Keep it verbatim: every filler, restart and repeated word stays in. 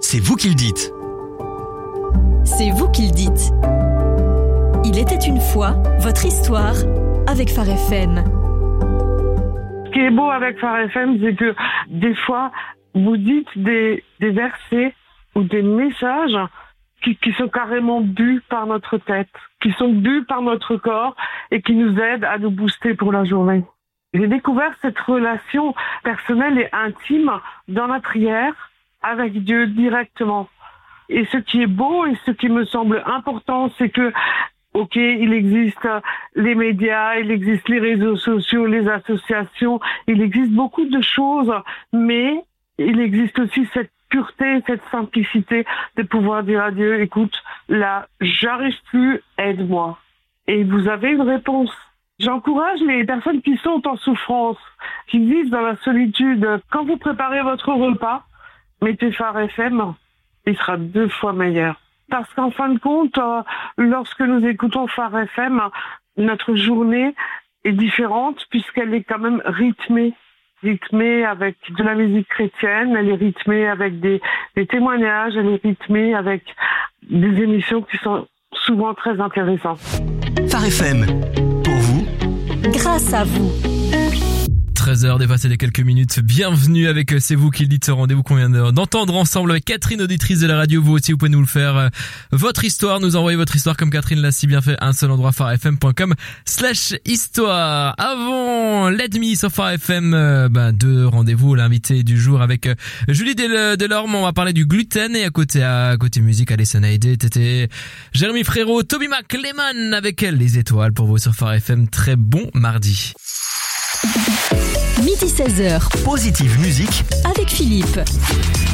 C'est vous qui le dites. C'est vous qui le dites. Il était une fois votre histoire avec Phare F M. Ce qui est beau avec Phare F M, c'est que des fois, vous dites des, des versets ou des messages qui, qui sont carrément bu par notre tête, qui sont bu par notre corps et qui nous aident à nous booster pour la journée. J'ai découvert cette relation personnelle et intime dans la prière avec Dieu directement. Et ce qui est beau et ce qui me semble important, c'est que, ok, il existe les médias, il existe les réseaux sociaux, les associations, il existe beaucoup de choses, mais il existe aussi cette pureté, cette simplicité de pouvoir dire à Dieu, écoute, là, j'arrive plus, aide-moi. Et vous avez une réponse. J'encourage les personnes qui sont en souffrance, qui vivent dans la solitude. Quand vous préparez votre repas, mettez Phare F M, il sera deux fois meilleur. Parce qu'en fin de compte, euh, lorsque nous écoutons Phare F M, notre journée est différente puisqu'elle est quand même rythmée. rythmée avec de la musique chrétienne, elle est rythmée avec des, des témoignages, elle est rythmée avec des émissions qui sont souvent très intéressantes. Phare F M, pour vous, grâce à vous. treize heures dépassées de quelques minutes. Bienvenue avec C'est vous qui le dites, ce rendez-vous qu'on vient d'entendre ensemble avec Catherine, auditrice de la radio. Vous aussi, vous pouvez nous le faire. Votre histoire, nous envoyer votre histoire comme Catherine l'a si bien fait. Un seul endroit, pharefm.com slash histoire. Avant Let Me sur Phare F M, euh, bah, deux rendez-vous. L'invité du jour avec euh, Julie Del- Delorme. On va parler du gluten et à côté, à côté musique, Alison Hallyday, Tété, Jérémy Frérot, Toby Mac, Lehman avec elle, les étoiles pour vous sur Phare F M. Très bon mardi. Midi seize heures. Positive Musique Avec Philippe.